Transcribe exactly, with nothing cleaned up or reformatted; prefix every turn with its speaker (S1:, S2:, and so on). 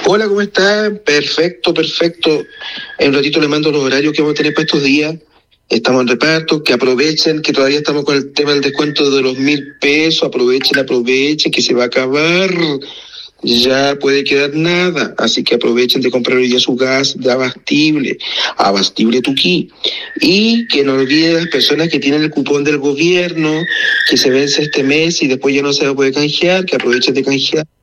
S1: Hola, ¿cómo estás? Perfecto, perfecto. En un ratito le mando los horarios que vamos a tener para estos días. Estamos en reparto, que aprovechen, que todavía estamos con el tema del descuento de los mil pesos. Aprovechen, aprovechen, que se va a acabar. Ya puede quedar nada, así que aprovechen de comprar hoy día su gas de Abastible, Abastible Tuquí. Y que no olviden las personas que tienen el cupón del gobierno, que se vence este mes y después ya no se va a poder canjear, que aprovechen de canjear.